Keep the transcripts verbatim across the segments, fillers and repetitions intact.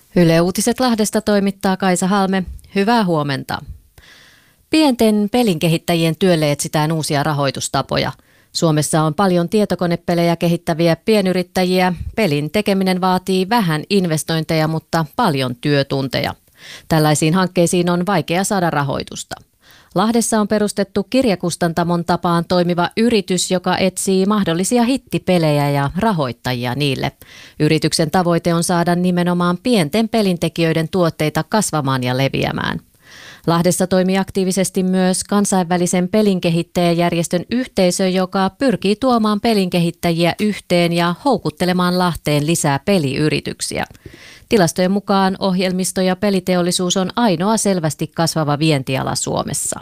Yle Uutiset Lahdesta toimittaa Kaisa Halme. Hyvää huomenta. Pienten pelinkehittäjien työlle etsitään uusia rahoitustapoja. Suomessa on paljon tietokonepelejä kehittäviä pienyrittäjiä. Pelin tekeminen vaatii vähän investointeja, mutta paljon työtunteja. Tällaisiin hankkeisiin on vaikea saada rahoitusta. Lahdessa on perustettu kirjakustantamon tapaan toimiva yritys, joka etsii mahdollisia hittipelejä ja rahoittajia niille. Yrityksen tavoite on saada nimenomaan pienten pelintekijöiden tuotteita kasvamaan ja leviämään. Lahdessa toimii aktiivisesti myös kansainvälisen pelinkehittäjäjärjestön yhteisö, joka pyrkii tuomaan pelinkehittäjiä yhteen ja houkuttelemaan Lahteen lisää peliyrityksiä. Tilastojen mukaan ohjelmisto- ja peliteollisuus on ainoa selvästi kasvava vientiala Suomessa.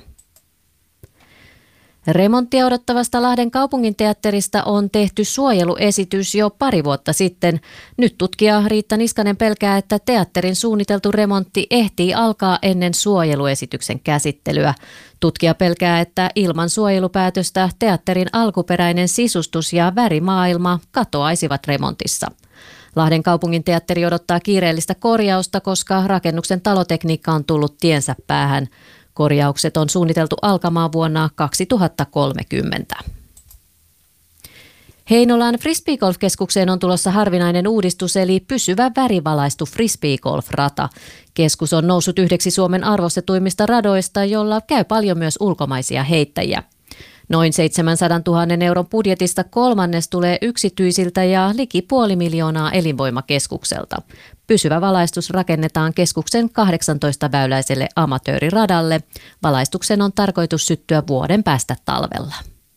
Remonttia odottavasta Lahden kaupunginteatterista on tehty suojeluesitys jo pari vuotta sitten. Nyt tutkija Riitta Niskanen pelkää, että teatterin suunniteltu remontti ehtii alkaa ennen suojeluesityksen käsittelyä. Tutkija pelkää, että ilman suojelupäätöstä teatterin alkuperäinen sisustus ja värimaailma katoaisivat remontissa. Lahden kaupunginteatteri odottaa kiireellistä korjausta, koska rakennuksen talotekniikka on tullut tiensä päähän. Korjaukset on suunniteltu alkamaan vuonna kaksituhattakolmekymmentä. Heinolan frisbeegolf-keskukseen on tulossa harvinainen uudistus eli pysyvä värivalaistu frisbeegolf-rata. Keskus on noussut yhdeksi Suomen arvostetuimmista radoista, jolla käy paljon myös ulkomaisia heittäjiä. Noin seitsemänsadantuhannen euron budjetista kolmannes tulee yksityisiltä ja liki puoli miljoonaa elinvoimakeskukselta. Pysyvä valaistus rakennetaan keskuksen kahdeksantoista-väyläiselle amatööriradalle. Valaistuksen on tarkoitus syttyä vuoden päästä talvella.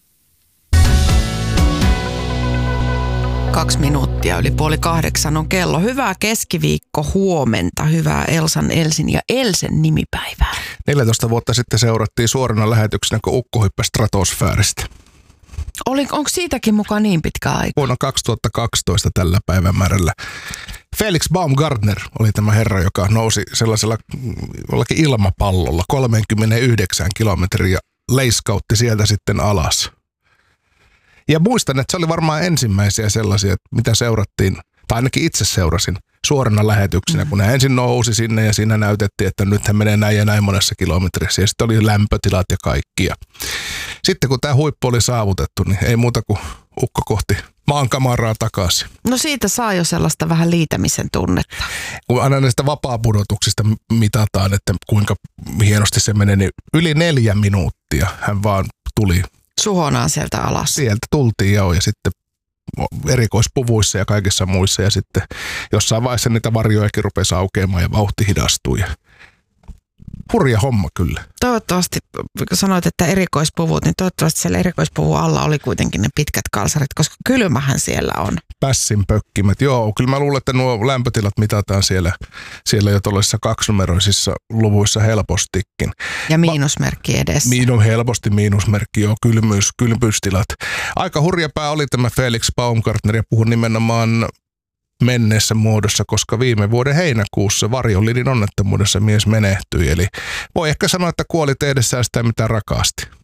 Kaksi minuuttia yli puoli kahdeksan on kello. Hyvää keskiviikko huomenta. Hyvää Elsan, Elsin ja Elsen nimipäivää. neljätoista vuotta sitten seurattiin suorana lähetyksenä, kun ukko hyppäsi stratosfääristä. Oli, onko siitäkin mukaan niin pitkä aika? Vuonna kaksituhattakaksitoista tällä päivämäärällä. Felix Baumgartner oli tämä herra, joka nousi sellaisella jollakin ilmapallolla kolmekymmentäyhdeksän kilometriä, leiskautti sieltä sitten alas. Ja muistan, että se oli varmaan ensimmäisiä sellaisia, mitä seurattiin, tai ainakin itse seurasin suorana lähetyksenä, kun hän ensin nousi sinne ja siinä näytettiin, että nyt hän menee näin ja näin monessa kilometrissä. Ja sitten oli lämpötilat ja kaikkia. Sitten kun tämä huippu oli saavutettu, niin ei muuta kuin ukko kohti maankamaraa takaisin. No siitä saa jo sellaista vähän liitämisen tunnetta. Kun aina näistä vapaapudotuksista mitataan, että kuinka hienosti se menee, niin yli neljä minuuttia hän vaan tuli. Suhonaan sieltä alas. Sieltä tultiin joo, ja sitten erikoispuvuissa ja kaikissa muissa. Ja sitten jossain vaiheessa niitä varjojakin rupesi aukeamaan ja vauhti hidastui. Hurja homma kyllä. Toivottavasti, kun sanoit, että erikoispuvut, niin toivottavasti siellä erikoispuvun alla oli kuitenkin ne pitkät kalsarit, koska kylmähän siellä on. Pässin pökkimät. Joo, kyllä mä luulen, että nuo lämpötilat mitataan siellä, siellä jo tuollaisissa kaksinumeroisissa luvuissa helpostikin. Ja miinusmerkki edessä. Miinus, helposti miinusmerkki, joo, kylmyys, kylmyystilat. Aika hurja pää oli tämä Felix Baumgartner ja puhun nimenomaan menneessä muodossa, koska viime vuoden heinäkuussa Varjolidin onnettomuudessa mies menehtyi. Eli voi ehkä sanoa, että kuoli tehdessään sitä, mitä rakasti.